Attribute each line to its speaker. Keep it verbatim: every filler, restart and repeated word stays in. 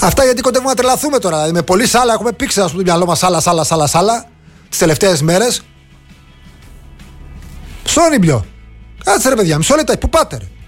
Speaker 1: Αυτά γιατί κοντεύουμε να τρελαθούμε τώρα. Δηλαδή, με πολύ σάλα έχουμε πήξει να σου το μυαλό μας σάλα, σάλα, σάλα, σάλα τις τελευταίες μέρες. Στον Ήμπιο. Κάτσε ρε παιδιά, μισό λεπτά, πού πάτε ρε.